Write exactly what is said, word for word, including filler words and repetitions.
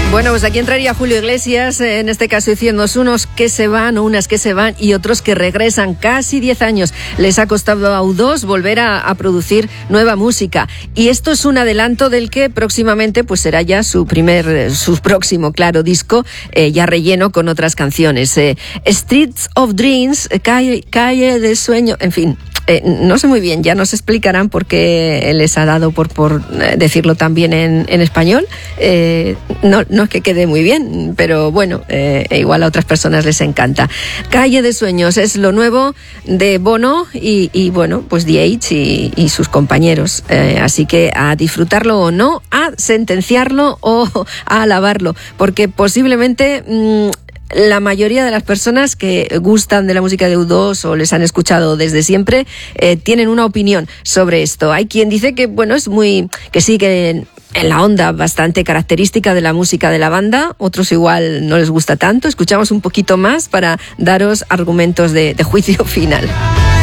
Bueno, pues aquí entraría Julio Iglesias, en este caso diciendo unos que se van, unas que se van y otros que regresan. Casi diez años les ha costado a U dos volver a, a producir nueva música. Y esto es un adelanto del que próximamente pues será ya su primer, su próximo, claro, disco, eh, ya relleno con otras canciones. Eh, Streets of Dreams, calle, calle de sueño, en fin. Eh, no sé muy bien, ya nos explicarán por qué les ha dado por, por decirlo también en, en español. Eh, no, no es que quede muy bien, pero bueno, eh, igual a otras personas les encanta. Calle de Sueños es lo nuevo de Bono y, y bueno, pues The Edge y, y sus compañeros. Eh, así que a disfrutarlo o no, a sentenciarlo o a alabarlo, porque posiblemente... Mmm, la mayoría de las personas que gustan de la música de U dos o les han escuchado desde siempre eh, tienen una opinión sobre esto. Hay quien dice que bueno es muy que sigue en, en la onda bastante característica de la música de la banda. Otros igual no les gusta tanto. Escuchamos un poquito más para daros argumentos de, de juicio final.